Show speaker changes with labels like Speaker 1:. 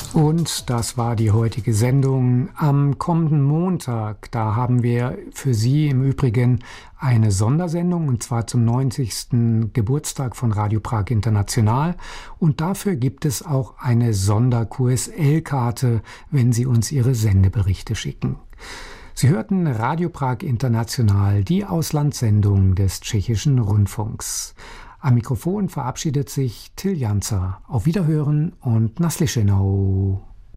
Speaker 1: Und das war die heutige Sendung. Am kommenden Montag, da haben wir für Sie im Übrigen eine Sondersendung, und zwar zum 90. Geburtstag von Radio Prag International. Und dafür gibt es auch eine Sonder-QSL-Karte, wenn Sie uns Ihre Sendeberichte schicken. Sie hörten Radio Prag International, die Auslandssendung des Tschechischen Rundfunks. Am Mikrofon verabschiedet sich Till Janzer. Auf Wiederhören und Naslyšenou.